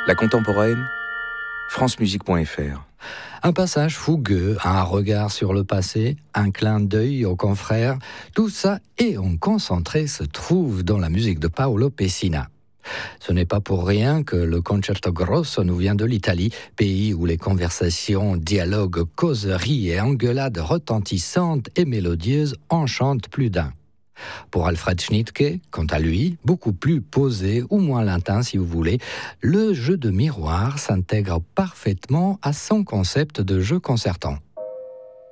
La contemporaine, francemusique.fr. Un passage fougueux, un regard sur le passé, un clin d'œil aux confrères, tout ça et en concentré se trouve dans la musique de Paolo Pessina. Ce n'est pas pour rien que le Concerto Grosso nous vient de l'Italie, pays où les conversations, dialogues, causeries et engueulades retentissantes et mélodieuses enchantent plus d'un. Pour Alfred Schnittke, quant à lui, beaucoup plus posé ou moins latin si vous voulez, le jeu de miroir s'intègre parfaitement à son concept de jeu concertant.